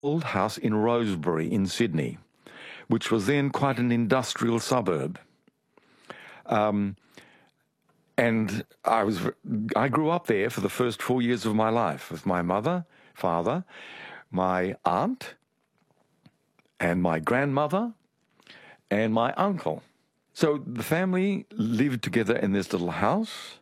old house in Rosebery in Sydney, which was then quite an industrial suburb. And I grew up there for the first 4 years of my life with my mother, father, my aunt, and my grandmother, and my uncle. So the family lived together in this little house,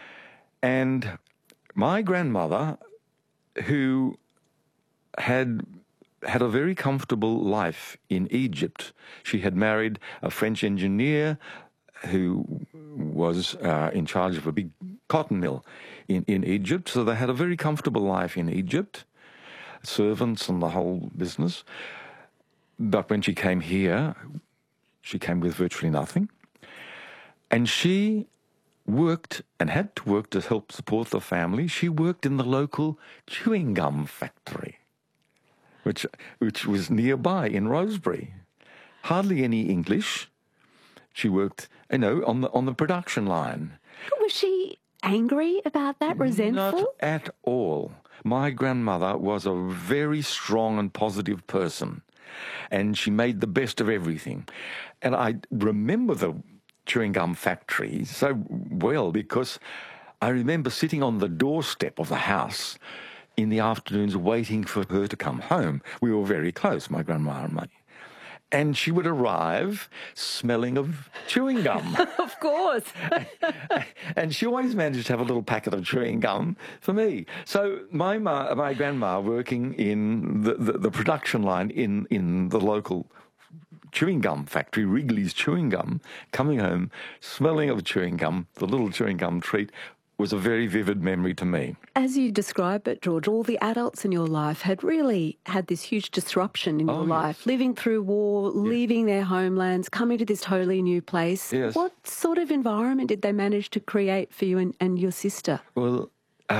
and my grandmother, who had a very comfortable life in Egypt. She had married a French engineer who was in charge of a big cotton mill in Egypt. So they had a very comfortable life in Egypt, servants and the whole business. But when she came here, she came with virtually nothing. And she worked and had to work to help support the family. She worked in the local chewing gum factory, which was nearby in Rosebery. Hardly any English. She worked, on the production line. Was she angry about that, resentful? Not at all. My grandmother was a very strong and positive person, and she made the best of everything. And I remember the chewing gum factory so well because I remember sitting on the doorstep of the house in the afternoons waiting for her to come home. We were very close, my grandma and me. And she would arrive smelling of chewing gum. Of course. And she always managed to have a little packet of chewing gum for me. So my grandma working in the production line in the local chewing gum factory, Wrigley's Chewing Gum, coming home, smelling of chewing gum, the little chewing gum treat, was a very vivid memory to me. As you describe it, George, all the adults in your life had really had this huge disruption in your life, living through war, leaving their homelands, coming to this totally new place. Yes. What sort of environment did they manage to create for you and your sister? Well,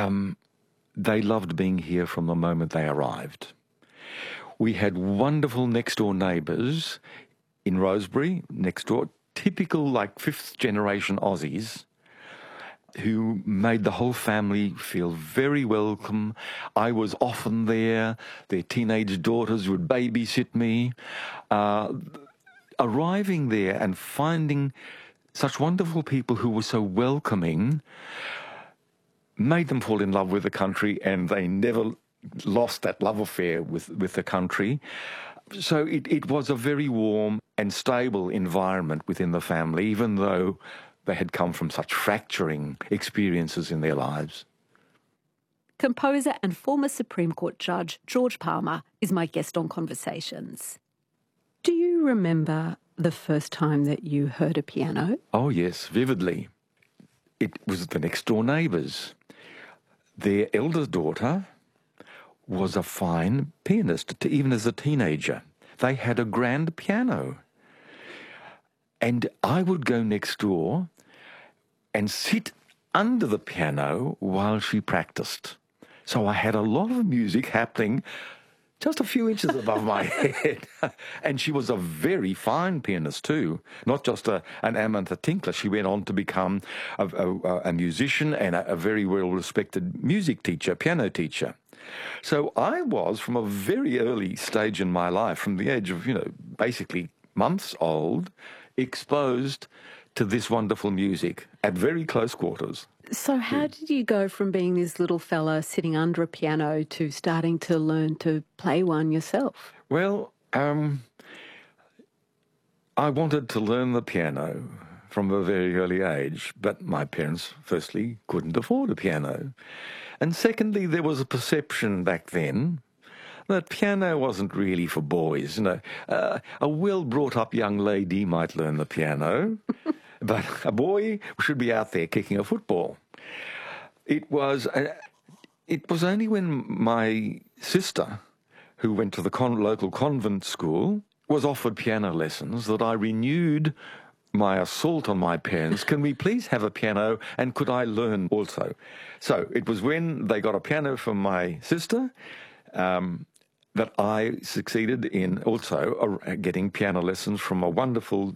they loved being here from the moment they arrived. We had wonderful next-door neighbours in Rosebery, next door, typical like fifth-generation Aussies, who made the whole family feel very welcome. I was often there. Their teenage daughters would babysit me. Arriving there and finding such wonderful people who were so welcoming made them fall in love with the country, and they never lost that love affair with the country. So it was a very warm and stable environment within the family, even though they had come from such fracturing experiences in their lives. Composer and former Supreme Court Judge George Palmer is my guest on Conversations. Do you remember the first time that you heard a piano? Oh, yes, vividly. It was the next-door neighbours. Their eldest daughter was a fine pianist, even as a teenager. They had a grand piano. And I would go next door and sit under the piano while she practiced. So I had a lot of music happening just a few inches above my head. And she was a very fine pianist too, not just an amateur tinkler. She went on to become a musician and a very well-respected music teacher, piano teacher. So I was, from a very early stage in my life, from the age of, basically months old, exposed to this wonderful music at very close quarters. So how did you go from being this little fella sitting under a piano to starting to learn to play one yourself? Well, I wanted to learn the piano from a very early age, but my parents, firstly, couldn't afford a piano. And secondly, there was a perception back then that piano wasn't really for boys. A well-brought-up young lady might learn the piano, but a boy should be out there kicking a football. It was only when my sister, who went to the local convent school, was offered piano lessons that I renewed my assault on my parents. Can we please have a piano, and could I learn also? So it was when they got a piano from my sister that I succeeded in also getting piano lessons from a wonderful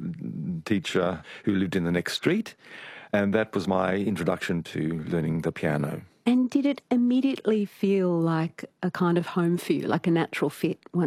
teacher who lived in the next street, and that was my introduction to learning the piano. And did it immediately feel like a kind of home for you, like a natural fit